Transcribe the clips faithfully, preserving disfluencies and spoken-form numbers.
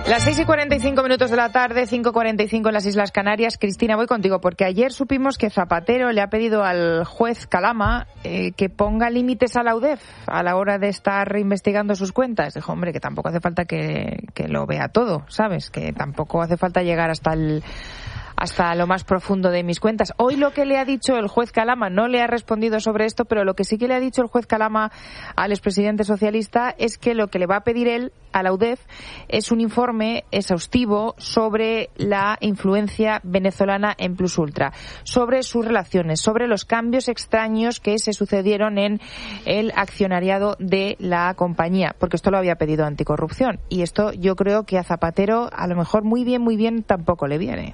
Las seis y cuarenta y cinco minutos de la tarde, cinco cuarenta y cinco en las Islas Canarias. Cristina, voy contigo, porque ayer supimos que Zapatero le ha pedido al juez Calama eh, que ponga límites a la U D E F a la hora de estar investigando sus cuentas. Dijo, hombre, que tampoco hace falta que, que lo vea todo, ¿sabes? Que tampoco hace falta llegar hasta el... hasta lo más profundo de mis cuentas. Hoy lo que le ha dicho el juez Calama, no le ha respondido sobre esto, pero lo que sí que le ha dicho el juez Calama al expresidente socialista es que lo que le va a pedir él a la U D E F es un informe exhaustivo sobre la influencia venezolana en Plus Ultra, sobre sus relaciones, sobre los cambios extraños que se sucedieron en el accionariado de la compañía, porque esto lo había pedido Anticorrupción, y esto yo creo que a Zapatero a lo mejor muy bien, muy bien tampoco le viene.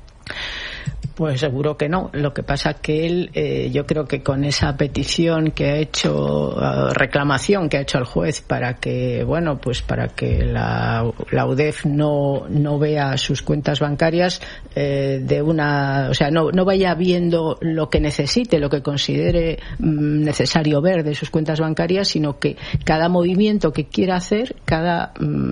Pues seguro que no. Lo que pasa que él, eh, yo creo que con esa petición que ha hecho, uh, reclamación que ha hecho el juez para que, bueno, pues para que la, la U D E F no, no vea sus cuentas bancarias eh, de una, o sea, no, no vaya viendo lo que necesite, lo que considere mm, necesario ver de sus cuentas bancarias, sino que cada movimiento que quiera hacer, cada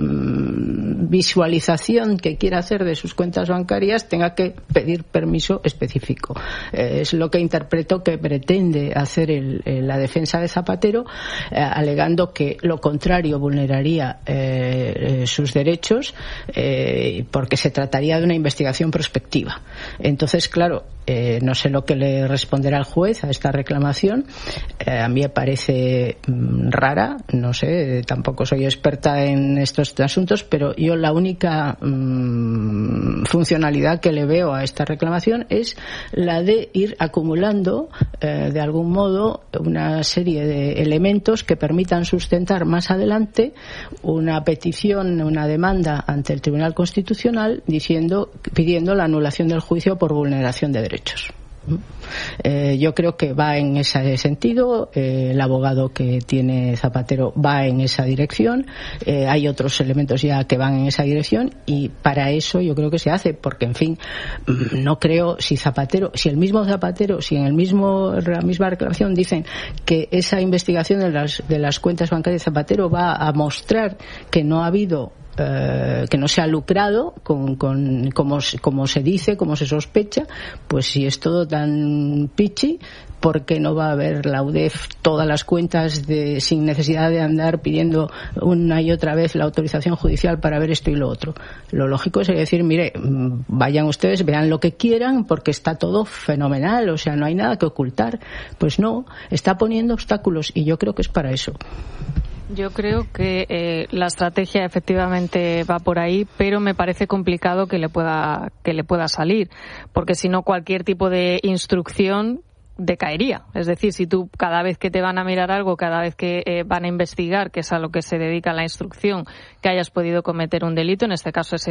mm, visualización que quiera hacer de sus cuentas bancarias tenga que pedir permiso específico. Eh, es lo que interpreto que pretende hacer el, el, la defensa de Zapatero, eh, alegando que lo contrario vulneraría eh, eh, sus derechos, eh, porque se trataría de una investigación prospectiva. Entonces, claro, eh, no sé lo que le responderá el juez a esta reclamación. Eh, a mí me parece mm, rara, no sé, eh, tampoco soy experta en estos asuntos, pero yo la única mm, funcionalidad que le veo a esta reclamación es la de ir acumulando eh, de algún modo una serie de elementos que permitan sustentar más adelante una petición, una demanda ante el Tribunal Constitucional diciendo, pidiendo la anulación del juicio por vulneración de derechos. Eh, yo creo que va en ese sentido, eh, el abogado que tiene Zapatero va en esa dirección, eh, hay otros elementos ya que van en esa dirección, y para eso yo creo que se hace, porque en fin, no creo, si Zapatero, si el mismo Zapatero, si en el mismo, la misma reclamación dicen que esa investigación de las, de las cuentas bancarias de Zapatero va a mostrar que no ha habido Eh, que no se ha lucrado con, con como, como se dice, como se sospecha, pues si es todo tan pichi, ¿por qué no va a haber la U D E F todas las cuentas de, sin necesidad de andar pidiendo una y otra vez la autorización judicial para ver esto y lo otro? Lo lógico es decir, mire, vayan ustedes, vean lo que quieran, porque está todo fenomenal, o sea, no hay nada que ocultar. Pues no, está poniendo obstáculos, y yo creo que es para eso. Yo creo que eh, la estrategia efectivamente va por ahí, pero me parece complicado que le pueda que le pueda salir, porque si no cualquier tipo de instrucción decaería. Es decir, si tú cada vez que te van a mirar algo, cada vez que eh, van a investigar, que es a lo que se dedica la instrucción, que hayas podido cometer un delito, en este caso ese